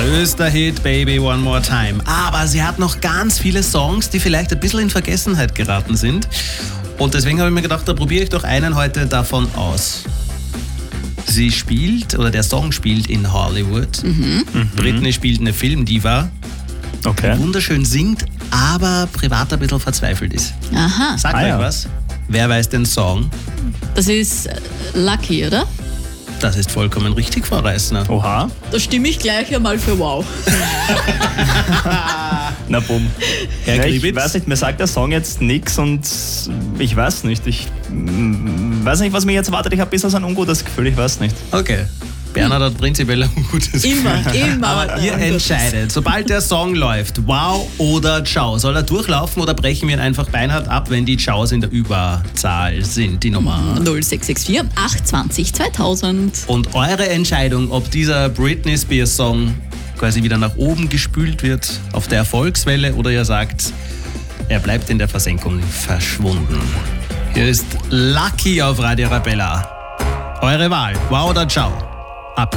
Größter Hit, Baby One More Time. Aber sie hat noch ganz viele Songs, die vielleicht ein bisschen in Vergessenheit geraten sind. Und deswegen habe ich mir gedacht, da probiere ich doch einen heute davon aus. Sie spielt, oder der Song spielt in Hollywood. Britney spielt eine Filmdiva. Okay. Wunderschön singt, aber privat ein bisschen verzweifelt ist. Aha, Sagt euch was? Wer weiß den Song? das ist Lucky, oder? Das ist vollkommen richtig, Frau Reisner. Oha. Da stimme ich gleich einmal für wow. Na bumm. Herr Ja, ich Gribitz? weiß nicht, mir sagt der Song jetzt nichts und ich weiß nicht. Ich weiß nicht, was mich jetzt erwartet. Ich habe ein bisschen so ein ungutes Gefühl, ich weiß nicht. Okay. Bernhard hat prinzipiell ein gutes Gefühl. Immer. Aber ihr entscheidet, sobald der Song läuft, wow oder ciao. Soll er durchlaufen oder brechen wir ihn einfach beinhart ab, wenn die Ciaos in der Überzahl sind, die Nummer? 0664 820 2000. Und eure Entscheidung, ob dieser Britney Spears Song quasi wieder nach oben gespült wird auf der Erfolgswelle oder ihr sagt, er bleibt in der Versenkung verschwunden. Hier ist Lucky auf Radio Arabella. Eure Wahl, wow oder ciao.